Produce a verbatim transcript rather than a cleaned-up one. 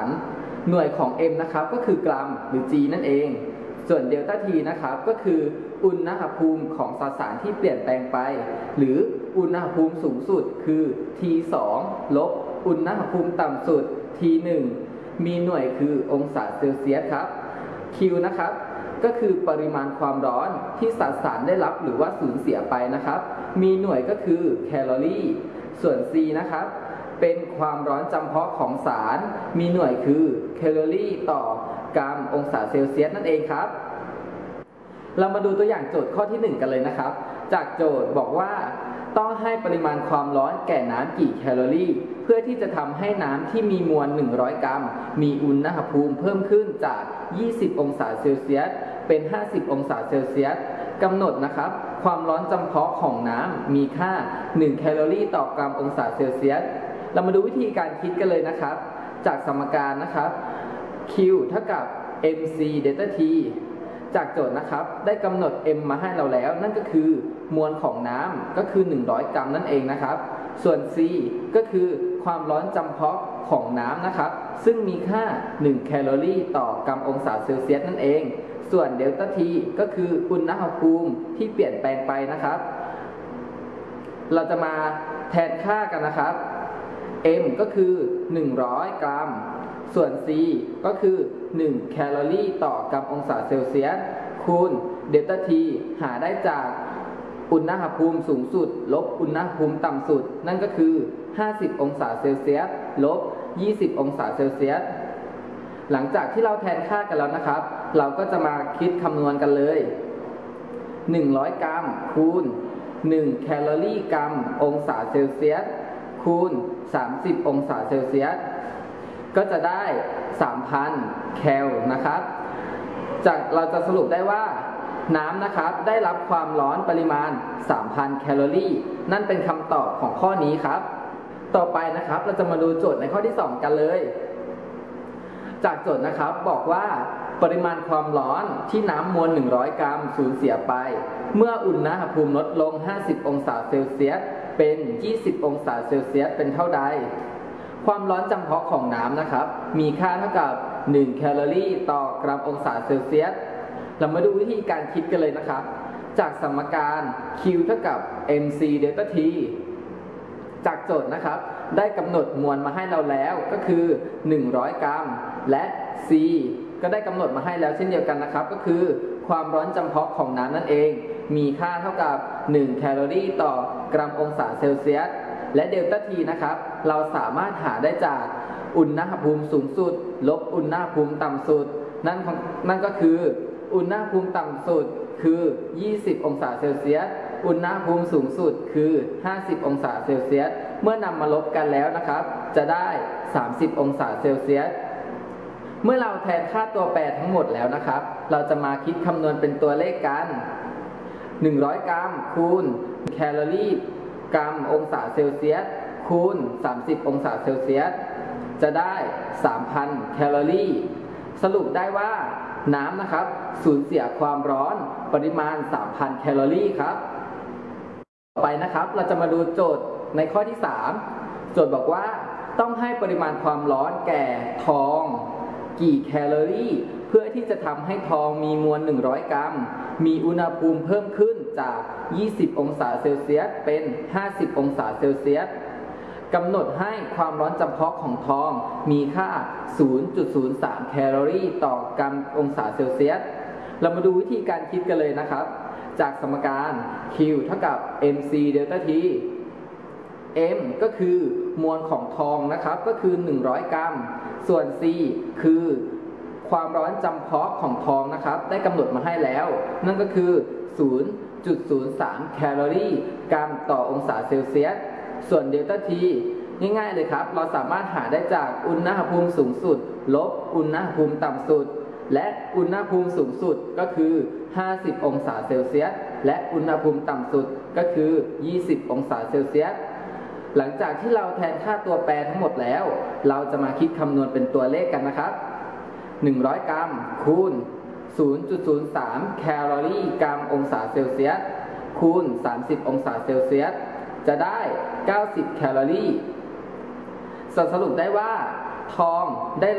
นหน่วยของ m นะครับก็คือกรัมหรือ g นั่นเองส่วนเดลต้า t นะครับก็คืออุณหภูมิของสสารที่เปลี่ยนแปลงไปหรืออุณหภูมิสูงสุดคือ ที สอง ลบอุณหภูมิต่ำสุด ที หนึ่ง มีหน่วยคือองศาเซลเซียสครับ Q นะครับก็คือปริมาณความร้อนที่สสารได้รับหรือว่าสูญเสียไปนะครับมีหน่วยก็คือแคลอรี่ส่วน C นะครับเป็นความร้อนจำเพาะของสารมีหน่วยคือแคลอรี่ต่อกรัมองศาเซลเซียสนั่นเองครับเรามาดูตัวอย่างโจทย์ข้อที่หนึ่งกันเลยนะครับจากโจทย์บอกว่าต้องให้ปริมาณความร้อนแก่น้ำกี่แคลอรี่เพื่อที่จะทำให้น้ำที่มีมวลหนึ่งร้อยกรัมมีอุณหภูมิเพิ่มขึ้นจากยี่สิบองศาเซลเซียสเป็นห้าสิบองศาเซลเซียสกำหนดนะครับความร้อนจำเพาะของน้ำมีค่าหนึ่งแคลอรี่ต่อกรัมองศาเซลเซียสเรามาดูวิธีการคิดกันเลยนะครับจากสมการนะครับ Q เท่ากับ mc เดลต้า t จากโจทย์นะครับได้กำหนด m มาให้เราแล้วนั่นก็คือมวลของน้ำก็คือหนึ่งร้อยกรัมนั่นเองนะครับส่วน c ก็คือความร้อนจำเพาะของน้ำนะครับซึ่งมีค่าหนึ่งแคลอรี่ต่อกรัมองศาเซลเซียสนั่นเองส่วนเดลต้า t ก็คืออุณหภูมิที่เปลี่ยนแปลงไปนะครับเราจะมาแทนค่ากันนะครับ m ก็คือหนึ่งร้อยกรัมส่วน c ก็คือหนึ่งแคลอรี่ต่อกรัมองศาเซลเซียสคูณเดลต้า t หาได้จากอุณหภูมิสูงสุดลบอุณหภูมิต่ำสุดนั่นก็คือห้าสิบองศาเซลเซียสลบยี่สิบองศาเซลเซียสหลังจากที่เราแทนค่ากันแล้วนะครับเราก็จะมาคิดคำนวณกันเลยหนึ่งร้อยกรัมคูณหนึ่งแคลอรี่กรัมองศาเซลเซียสคูณสามสิบองศาเซลเซียสก็จะได้ สามพัน แคลนะครับจากเราจะสรุปได้ว่าน้ำนะครับได้รับความร้อนปริมาณ สามพัน แคลอรี่นั่นเป็นคำตอบของข้อนี้ครับต่อไปนะครับเราจะมาดูโจทย์ในข้อที่สองกันเลยจากโจทย์นะครับบอกว่าปริมาณความร้อนที่น้ำมวลหนึ่งร้อยกรัมสูญเสียไปเมื่ออุณหภูมิลดลงห้าสิบองศาเซลเซียสเป็นยี่สิบองศาเซลเซียสเป็นเท่าใดความร้อนจำเพาะของน้ำนะครับมีค่าเท่ากับหนึ่งแคลอรี่ต่อกรัมองศาเซลเซียสเรามาดูวิธีการคิดกันเลยนะครับจากสมการ Q เท่ากับ mc เดลต้า t จากโจทย์นะครับได้กำหนดมวลมาให้เราแล้วก็คือหนึ่งร้อยกรัมและ C ก็ได้กำหนดมาให้แล้วเช่นเดียวกันนะครับก็คือความร้อนจำเพาะของน้ำนั่นเองมีค่าเท่ากับหนึ่งแคลอรี่ต่อกรัมองศาเซลเซียสและเดลต้า t นะครับเราสามารถหาได้จากอุณหภูมิสูงสุดลบอุณหภูมิต่ำสุดนั่นนั่นก็คืออุณหภูมิต่ำสุดคือยี่สิบองศาเซลเซียสอุณหภูมิสูงสุดคือห้าสิบองศาเซลเซียสเมื่อนำมาลบกันแล้วนะครับจะได้สามสิบองศาเซลเซียสเมื่อเราแทนค่าตัวแปรทั้งหมดแล้วนะครับเราจะมาคิดคำนวณเป็นตัวเลขกันหนึ่งร้อยกรัมคูณแคลอรี่กรัมองศาเซลเซียสคูณสามสิบองศาเซลเซียสจะได้ สามพัน แคลอรี่สรุปได้ว่าน้ำนะครับสูญเสียความร้อนปริมาณ สามพัน แคลอรี่ครับต่อไปนะครับเราจะมาดูโจทย์ในข้อที่สามโจทย์บอกว่าต้องให้ปริมาณความร้อนแก่ทองกี่แคลอรี่เพื่อที่จะทำให้ทองมีมวลหนึ่งร้อยกรัมมีอุณหภูมิเพิ่มขึ้นจากยี่สิบองศาเซลเซียสเป็นห้าสิบองศาเซลเซียสกำหนดให้ความร้อนจำเพาะของทองมีค่า ศูนย์จุดศูนย์สาม แคลอรี่ต่อกรัมองศาเซลเซียสเรามาดูวิธีการคิดกันเลยนะครับจากสมการ Q เท่ากับ mc เดลต้า t m ก็คือมวลของทองนะครับก็คือหนึ่งร้อยกรัมส่วน c คือความร้อนจำเพาะของทองนะครับได้กำหนดมาให้แล้วนั่นก็คือ ศูนย์จุดศูนย์สาม แคลอรี่กรัมต่อองศาเซลเซียสส่วนเดลต้า t ง่ายๆเลยครับเราสามารถหาได้จากอุณหภูมิสูงสุดลบอุณหภูมิต่ำสุดและอุณหภูมิสูงสุดก็คือห้าสิบองศาเซลเซียสและอุณหภูมิต่ำสุดก็คือยี่สิบองศาเซลเซียสหลังจากที่เราแทนค่าตัวแปรทั้งหมดแล้วเราจะมาคิดคำนวณเป็นตัวเลขกันนะครับหนึ่งร้อยกรัมคูณ ศูนย์จุดศูนย์สาม แคลอรี่กรัมองศาเซลเซียสคูณสามสิบองศาเซลเซียสจะได้เก้าสิบแคลอรี่สรุปได้ว่าทองได้